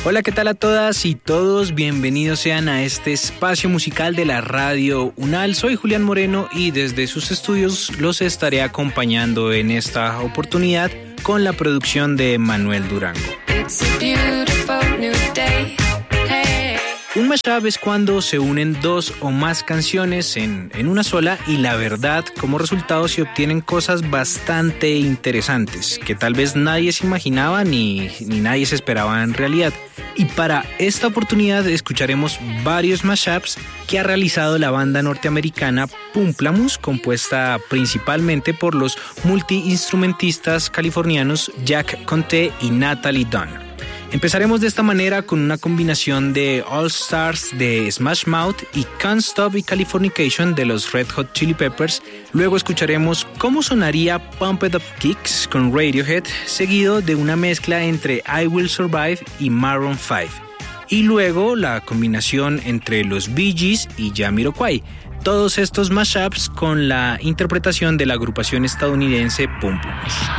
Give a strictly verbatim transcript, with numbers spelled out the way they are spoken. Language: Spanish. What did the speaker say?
Hola, ¿qué tal a todas y todos? Bienvenidos sean a este espacio musical de la Radio UNAL. Soy Julián Moreno y desde sus estudios los estaré acompañando en esta oportunidad con la producción de Manuel Durango. Un mashup es cuando se unen dos o más canciones en, en una sola y la verdad, como resultado se obtienen cosas bastante interesantes que tal vez nadie se imaginaba ni, ni nadie se esperaba en realidad. Y para esta oportunidad escucharemos varios mashups que ha realizado la banda norteamericana Pumplamus, compuesta principalmente por los multiinstrumentistas californianos Jack Conte y Natalie Dunn. Empezaremos de esta manera con una combinación de All Stars de Smash Mouth y Can't Stop y Californication de los Red Hot Chili Peppers. Luego escucharemos cómo sonaría Pumped Up Kicks con Radiohead, seguido de una mezcla entre I Will Survive y Maroon five. Y luego la combinación entre los Bee Gees y Jamiroquai. Todos estos mashups con la interpretación de la agrupación estadounidense Pumplamus.